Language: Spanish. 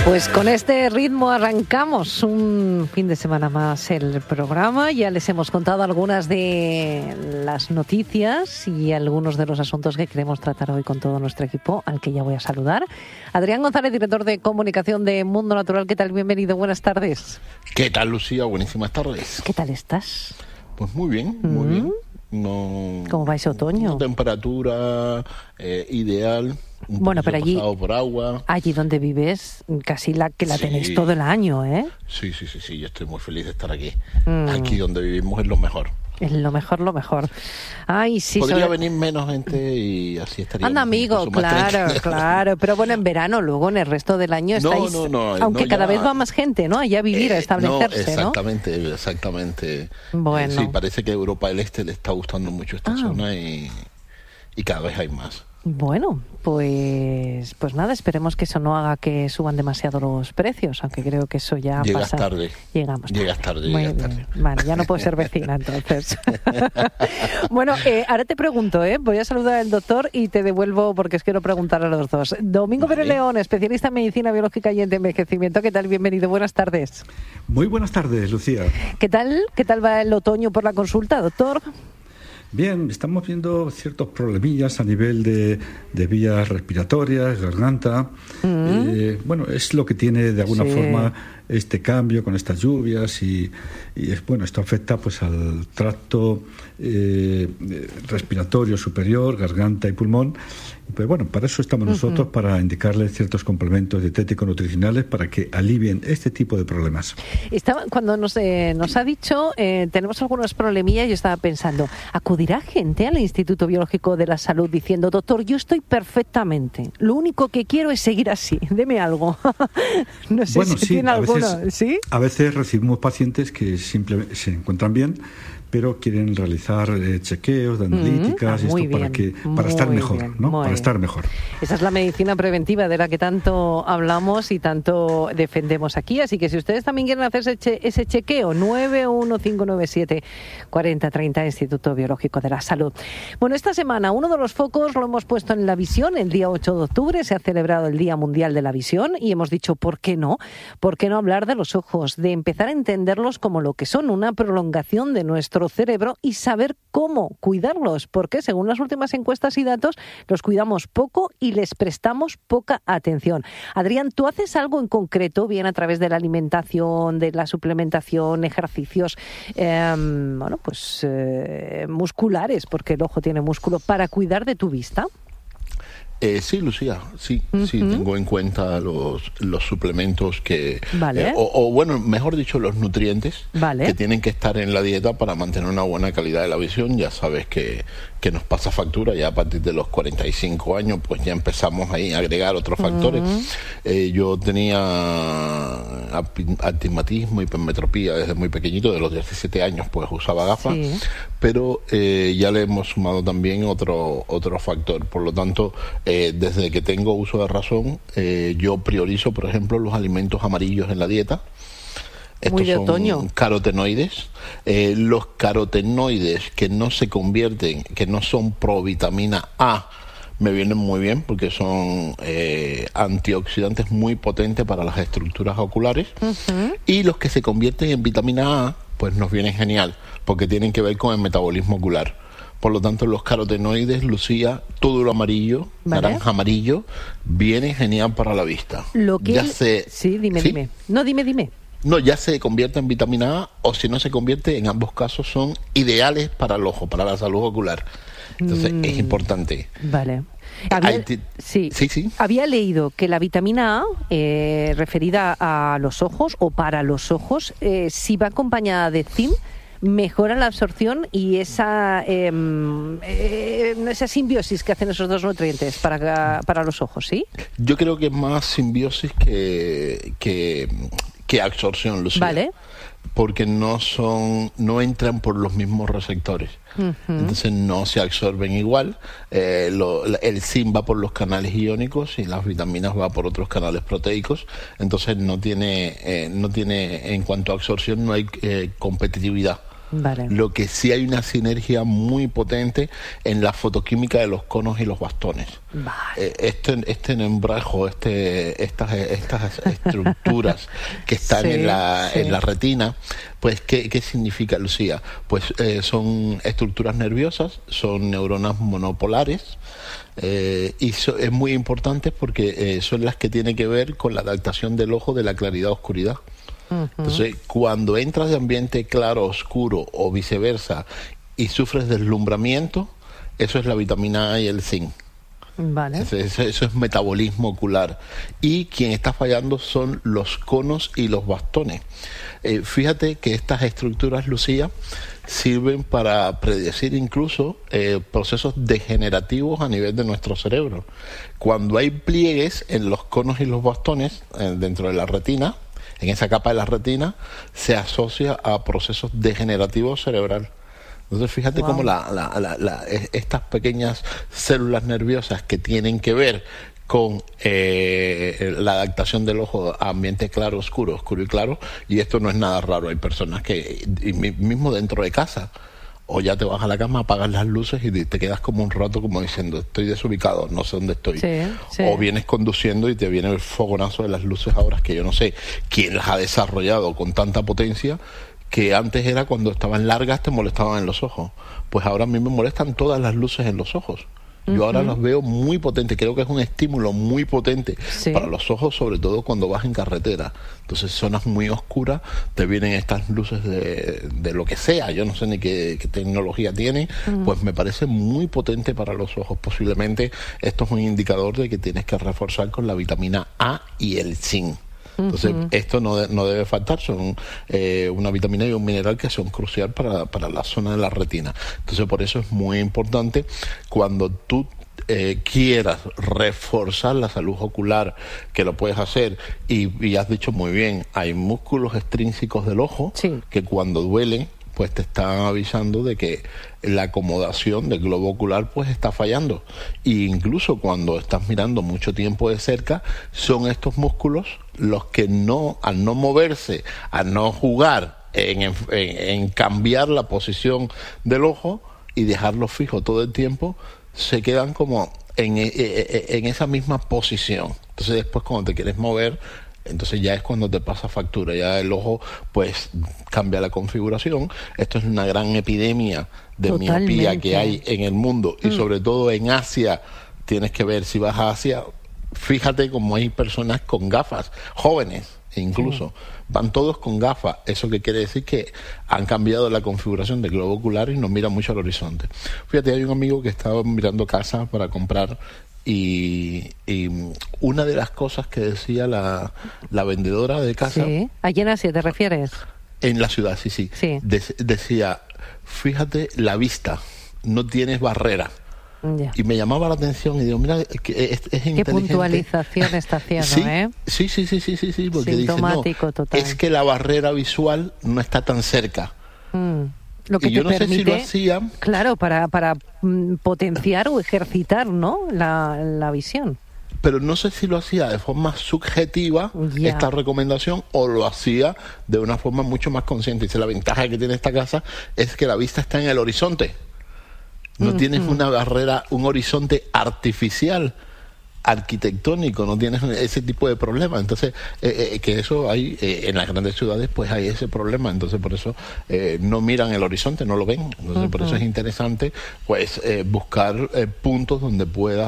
Pues con este ritmo arrancamos un fin de semana más el programa. Ya les hemos contado algunas de las noticias y algunos de los asuntos que queremos tratar hoy con todo nuestro equipo, al que ya voy a saludar. Adrián González, director de comunicación de Mundo Natural. ¿Qué tal? Bienvenido, buenas tardes. ¿Qué tal, Lucía? Buenísimas tardes. ¿Qué tal estás? Pues muy bien, muy bien. No, ¿cómo va ese otoño? Una temperatura ideal. Bueno, pero allí, por agua. Allí donde vives, casi la Sí. tenéis todo el año, ¿eh? Sí, yo estoy muy feliz de estar aquí. Aquí donde vivimos es lo mejor. Es lo mejor. Ay, sí. Podría venir menos gente y así estaría. Anda, amigo, claro. Pero bueno, en verano, luego en el resto del año estáis... Aunque cada vez va más gente, ¿no? Allá a vivir, a establecerse, ¿no? Exactamente. Bueno. Sí, parece que a Europa del Este le está gustando mucho esta zona y cada vez hay más. Bueno, pues nada, esperemos que eso no haga que suban demasiado los precios, aunque creo que eso ya Llegas pasa. tarde. Llegas tarde. Vale, ya no puedo ser vecina entonces. Bueno, ahora te pregunto, voy a saludar al doctor y te devuelvo porque os quiero preguntar a los dos. Domingo Pérez León, especialista en medicina biológica y en envejecimiento. ¿Qué tal? Bienvenido, buenas tardes. Muy buenas tardes, Lucía. ¿Qué tal va el otoño por la consulta, doctor? Bien, estamos viendo ciertos problemillas a nivel de vías respiratorias, garganta. Bueno, es lo que tiene de alguna forma este cambio con estas lluvias y esto afecta pues al tracto respiratorio superior, garganta y pulmón. Pues bueno, para eso estamos nosotros, para indicarles ciertos complementos dietético-nutricionales para que alivien este tipo de problemas. Cuando nos ha dicho, tenemos algunos problemillas, yo estaba pensando, ¿acudirá gente al Instituto Biológico de la Salud diciendo, doctor, yo estoy perfectamente, lo único que quiero es seguir así, deme algo? No sé si tiene alguno, ¿sí? A veces recibimos pacientes que simplemente se encuentran bien, pero quieren realizar chequeos de analíticas y esto para estar mejor, ¿no? Para estar mejor. Esa es la medicina preventiva de la que tanto hablamos y tanto defendemos aquí. Así que si ustedes también quieren hacer ese chequeo, 91597-4030, Instituto Biológico de la Salud. Bueno, esta semana uno de los focos lo hemos puesto en la visión. El día 8 de octubre se ha celebrado el Día Mundial de la Visión y hemos dicho, ¿por qué no? ¿Por qué no hablar de los ojos? De empezar a entenderlos como lo que son, una prolongación de nuestro cerebro y saber cómo cuidarlos, porque según las últimas encuestas y datos los cuidamos poco y les prestamos poca atención. Adrián, ¿tú haces algo en concreto, bien a través de la alimentación, de la suplementación, ejercicios musculares, porque el ojo tiene músculo, para cuidar de tu vista? Sí, Lucía, sí, tengo en cuenta los suplementos que... Vale. Bueno, mejor dicho, los nutrientes que tienen que estar en la dieta para mantener una buena calidad de la visión. Ya sabes que nos pasa factura, ya a partir de los 45 años, pues ya empezamos ahí a agregar otros factores. Yo tenía astigmatismo, hipermetropía desde muy pequeñito, de los 17 años pues usaba gafas, pero ya le hemos sumado también otro factor. Por lo tanto, desde que tengo uso de razón, yo priorizo, por ejemplo, los alimentos amarillos en la dieta. Estos son carotenoides. Los carotenoides que no se convierten, que no son provitamina A, me vienen muy bien porque son antioxidantes muy potentes para las estructuras oculares. Y los que se convierten en vitamina A, pues nos vienen genial porque tienen que ver con el metabolismo ocular. Por lo tanto, los carotenoides, Lucía, todo lo amarillo, naranja amarillo, viene genial para la vista. Dime. No, dime. No, ya se convierte en vitamina A, o si no se convierte, en ambos casos son ideales para el ojo, para la salud ocular. Entonces, es importante. Vale. Sí. Había leído que la vitamina A, referida a los ojos o para los ojos, si va acompañada de zinc, mejora la absorción y esa simbiosis que hacen esos dos nutrientes para los ojos, ¿sí? Yo creo que es más simbiosis que absorción, Lucía. Vale. Porque no entran por los mismos receptores. Entonces no se absorben igual. El zinc va por los canales iónicos y las vitaminas va por otros canales proteicos. Entonces no tiene en cuanto a absorción, no hay competitividad. Vale. Lo que sí hay una sinergia muy potente en la fotoquímica de los conos y los bastones. Vale. Este nembrajo, estas estructuras que están en la retina, pues ¿qué significa, Lucía? Pues son estructuras nerviosas, son neuronas monopolares, y es muy importante porque son las que tienen que ver con la adaptación del ojo de la claridad a oscuridad. Entonces, cuando entras de ambiente claro, oscuro o viceversa y sufres deslumbramiento, eso es la vitamina A y el zinc. Vale. Eso es metabolismo ocular. Y quien está fallando son los conos y los bastones. Fíjate que estas estructuras, Lucía, sirven para predecir incluso procesos degenerativos a nivel de nuestro cerebro. Cuando hay pliegues en los conos y los bastones dentro de la retina, en esa capa de la retina, se asocia a procesos degenerativos cerebral. Entonces fíjate cómo estas pequeñas células nerviosas que tienen que ver con la adaptación del ojo a ambiente claro, oscuro y claro, y esto no es nada raro. Hay personas que, mismo dentro de casa, o ya te vas a la cama, apagas las luces y te quedas como un rato como diciendo, estoy desubicado, no sé dónde estoy. O vienes conduciendo y te viene el fogonazo de las luces ahora, que yo no sé quién las ha desarrollado con tanta potencia, que antes era cuando estaban largas te molestaban en los ojos. Pues ahora a mí me molestan todas las luces en los ojos. Yo ahora las veo muy potentes, creo que es un estímulo muy potente para los ojos, sobre todo cuando vas en carretera. Entonces, zonas muy oscuras, te vienen estas luces de lo que sea, yo no sé ni qué tecnología tiene, pues me parece muy potente para los ojos. Posiblemente esto es un indicador de que tienes que reforzar con la vitamina A y el zinc. Entonces, esto no debe faltar, son una vitamina y un mineral que son crucial para la zona de la retina. Entonces, por eso es muy importante cuando tú quieras reforzar la salud ocular, que lo puedes hacer, y has dicho muy bien, hay músculos extrínsecos del ojo que cuando duelen, pues te están avisando de que la acomodación del globo ocular pues está fallando. E incluso cuando estás mirando mucho tiempo de cerca, son estos músculos los que al no moverse, al no jugar en cambiar la posición del ojo y dejarlo fijo todo el tiempo, se quedan como en esa misma posición. Entonces después cuando te quieres mover, entonces ya es cuando te pasa factura, ya el ojo pues cambia la configuración. Esto es una gran epidemia de miopía que hay en el mundo y sobre todo en Asia. Tienes que ver, si vas a Asia, fíjate cómo hay personas con gafas, jóvenes incluso, van todos con gafas. ¿Eso qué quiere decir? Que han cambiado la configuración del globo ocular y no miran mucho al horizonte. Fíjate, hay un amigo que estaba mirando casa para comprar y una de las cosas que decía la vendedora de casa... Sí, ¿allí en Asia te refieres? En la ciudad, sí. Decía, fíjate la vista, no tienes barrera. Ya. Y me llamaba la atención y digo, mira, es inteligente. Qué puntualización está haciendo, Sí, porque dice, no, total. es que la barrera visual no está tan cerca. Lo que y yo no permite, sé si lo hacía... Claro, para potenciar o ejercitar, ¿no?, la visión. Pero no sé si lo hacía de forma subjetiva, esta recomendación, o lo hacía de una forma mucho más consciente. Dice, la ventaja que tiene esta casa es que la vista está en el horizonte. No tienes una barrera, un horizonte artificial, arquitectónico, no tienes ese tipo de problema. Entonces, que eso hay en las grandes ciudades, pues hay ese problema. Entonces, por eso no miran el horizonte, no lo ven. Entonces, por eso es interesante, pues, buscar puntos donde pueda